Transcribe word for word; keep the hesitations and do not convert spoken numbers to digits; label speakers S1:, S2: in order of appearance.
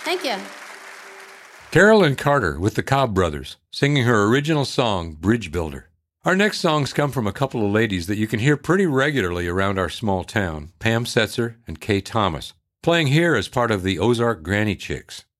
S1: Thank you.
S2: Carolyn Carter with the Cobb Brothers, singing her original song, Bridge Builder. Our next songs come from a couple of ladies that you can hear pretty regularly around our small town, Pam Setzer and Kay Thomas, playing here as part of the Ozark Granny Chicks.